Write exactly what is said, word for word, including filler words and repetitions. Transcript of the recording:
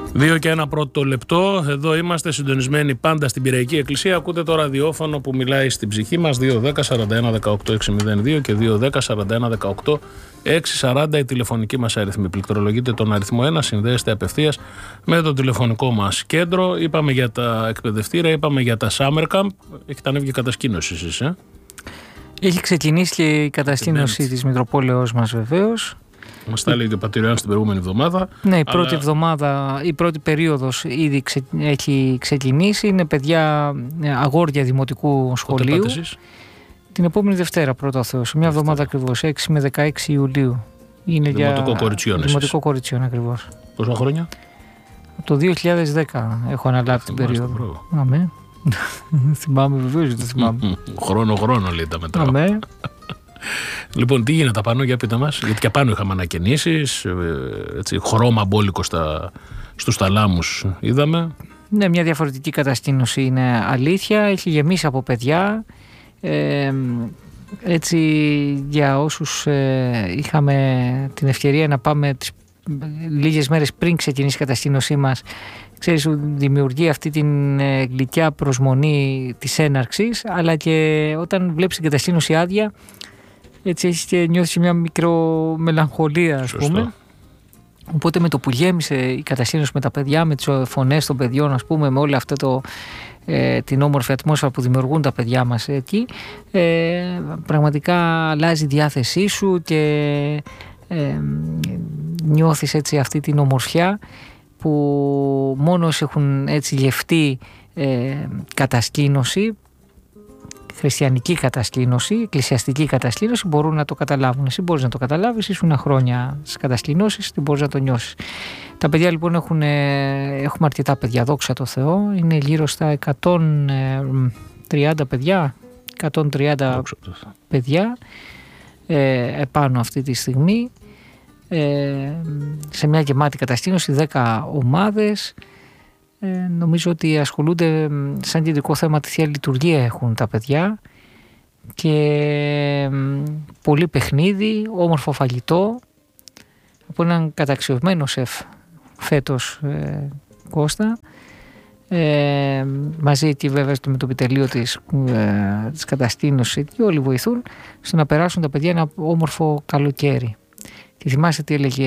Δύο και ένα πρώτο λεπτό. Εδώ είμαστε συντονισμένοι πάντα στην Πειραϊκή Εκκλησία. Ακούτε το ραδιόφωνο που μιλάει στην ψυχή μας. δύο δέκα σαράντα ένα δεκαοκτώ εξακόσια δύο και δύο δέκα σαράντα ένα δεκαοκτώ εξακόσια σαράντα η τηλεφωνική μας αριθμή. Πληκτρολογείτε τον αριθμό ένα, συνδέεστε απευθείας με το τηλεφωνικό μας κέντρο. Είπαμε για τα εκπαιδευτήρια, είπαμε για τα summer camp. Έχετε ανέβει και κατασκήνωση εσείς, ε? Έχει ξεκινήσει και η κατασκήνωση της Μητροπόλεως μας βεβαίως. Μας τα έλεγε και ο πατήρ την προηγούμενη εβδομάδα. Ναι, η αλλά... πρώτη εβδομάδα, η πρώτη περίοδος ήδη ξε, έχει ξεκινήσει. Είναι παιδιά αγόρια δημοτικού σχολείου. Πότε πάτε εσείς? Την επόμενη Δευτέρα, πρώτα Θεός. Μια εβδομάδα ακριβώς, έξι με δεκαέξι Ιουλίου. Είναι δημοτικό για... κοριτσιόν. Δημοτικό κοριτσιόν ακριβώς. Πόσα χρόνια? Από το δύο χιλιάδες δέκα έχω αναλάβει την περίοδο. Αμέ. Θυμάμαι, βεβαίως δεν θυμάμαι. Χρόνο χρόνο λέει τα μετράω. Αμέ. Λοιπόν, τι γίνεται απάνω, για πείτε μας, γιατί και απάνω είχαμε ανακαινήσεις, έτσι, χρώμα μπόλικο στα, στους ταλάμους είδαμε. Ναι, μια διαφορετική κατασκήνωση είναι αλήθεια, έχει γεμίσει από παιδιά. Ε, έτσι, για όσους ε, είχαμε την ευκαιρία να πάμε τις λίγες μέρες πριν ξεκινήσει η κατασκήνωσή μας, ξέρεις, δημιουργεί αυτή την ε, γλυκιά προσμονή της έναρξης, αλλά και όταν βλέπεις την κατασκήνωση άδεια, έτσι έχεις και νιώθεις μια μικρό μελαγχολία, ας Σωστό. πούμε. Οπότε με το που γέμισε η κατασκήνωση με τα παιδιά, με τις φωνές των παιδιών, ας πούμε, με όλη αυτή το, ε, την όμορφη ατμόσφαιρα που δημιουργούν τα παιδιά μας εκεί, ε, πραγματικά αλλάζει η διάθεσή σου και ε, νιώθεις έτσι αυτή την ομορφιά που μόνο όσοι έχουν έτσι γευτεί ε, κατασκήνωση, χριστιανική κατασκήνωση, εκκλησιαστική κατασκήνωση, μπορούν να το καταλάβουν. Εσύ μπορείς να το καταλάβεις, ήσουν χρόνια στις κατασκηνώσεις, τι μπορείς να το νιώσεις. Τα παιδιά λοιπόν έχουν, έχουμε αρκετά παιδιά, δόξα τω Θεώ, είναι γύρω στα εκατόν τριάντα παιδιά, εκατόν τριάντα παιδιά ε, επάνω αυτή τη στιγμή, ε, σε μια γεμάτη κατασκήνωση, δέκα ομάδες. Ε, νομίζω ότι ασχολούνται σαν κεντρικό θέμα τη Θεία Λειτουργία έχουν τα παιδιά και ε, πολύ παιχνίδι, όμορφο φαγητό από έναν καταξιωμένο σεφ φέτος, ε, Κώστα, ε, μαζί και βέβαια με το επιτελείο της, ε, της κατασκήνωσης και όλοι βοηθούν στο να περάσουν τα παιδιά ένα όμορφο καλοκαίρι. Και θυμάστε τι έλεγε